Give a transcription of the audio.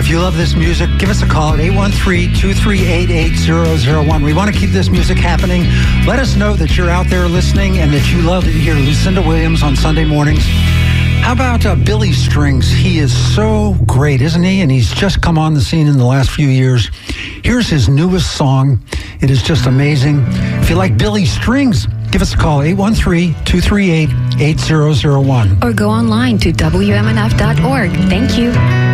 If you love this music, give us a call at 813-238-8001. We want to keep this music happening. Let us know that you're out there listening and that you love to hear Lucinda Williams on Sunday mornings. How about Billy Strings? He is so great, isn't he? And he's just come on the scene in the last few years. Here's his newest song. It is just amazing. If you like Billy Strings, give us a call, 813-238-8001. Or go online to WMNF.org. Thank you.